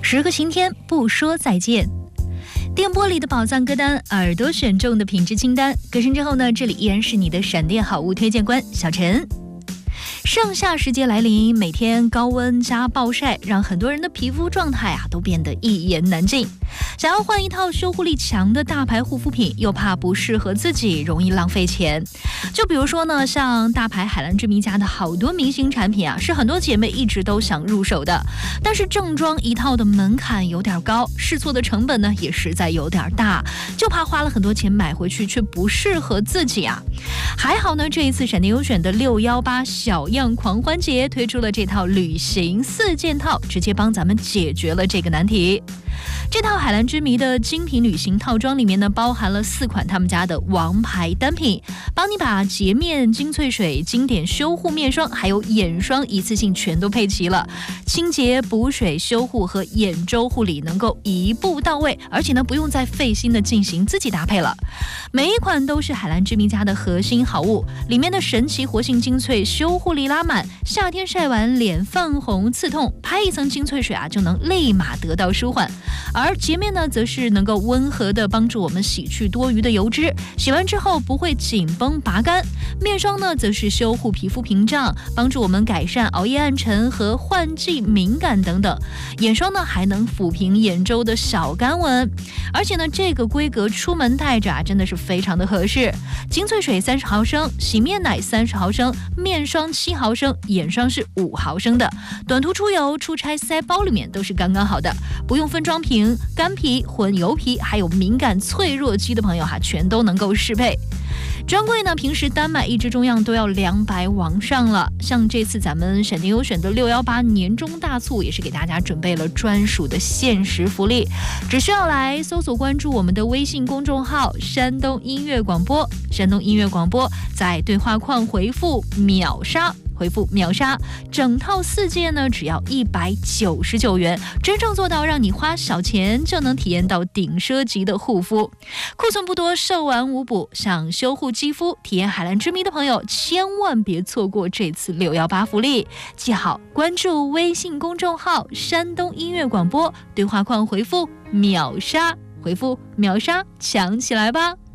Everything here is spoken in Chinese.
10个晴天不说再见。电波里的宝藏歌单，耳朵选中的品质清单。歌声之后呢，这里依然是你的闪电好物推荐官小陈。盛夏时节来临，每天高温加暴晒，让很多人的皮肤状态都变得一言难尽。想要换一套修护力强的大牌护肤品，又怕不适合自己，容易浪费钱。就比如说呢，像大牌海蓝之谜家的好多明星产品是很多姐妹一直都想入手的，但是正装一套的门槛有点高，试错的成本呢也实在有点大，就怕花了很多钱买回去却不适合自己还好呢，这一次闪电优选的618小样狂欢节推出了这套旅行4件套，直接帮咱们解决了这个难题。这套海蓝之谜的精品旅行套装里面呢，包含了4款他们家的王牌单品，帮你把洁面精粹水、经典修护面霜还有眼霜一次性全都配齐了，清洁补水修护和眼周护理能够一步到位，而且呢不用再费心的进行自己搭配了。每一款都是海蓝之谜家的核心好物，里面的神奇活性精粹修护力拉满，夏天晒完脸泛红刺痛，拍一层精粹水就能立马得到舒缓。而洁面呢，则是能够温和的帮助我们洗去多余的油脂，洗完之后不会紧绷拔干。面霜呢，则是修护皮肤屏障，帮助我们改善熬夜暗沉和换季敏感等等。眼霜呢，还能抚平眼周的小干纹，而且呢，这个规格出门带着真的是非常的合适。精粹水30毫升，洗面奶30毫升，面霜7毫升，眼霜是5毫升的，短途出游、出差塞包里面都是刚刚好的，不用分装瓶。干皮、混油皮还有敏感脆弱肌的朋友全都能够适配。专柜呢，平时单买1支中样都要200往上了。像这次咱们闪电优选的618年终大促，也是给大家准备了专属的限时福利，只需要来搜索关注我们的微信公众号山东音乐广播，山东音乐广播，在对话框回复秒杀，整套4件呢只要199元，真正做到让你花小钱就能体验到顶奢级的护肤。库存不多，售完无补，想修护肌肤、体验海蓝之谜的朋友，千万别错过这次618福利。记好，关注微信公众号山东音乐广播，对话框回复秒杀，抢起来吧。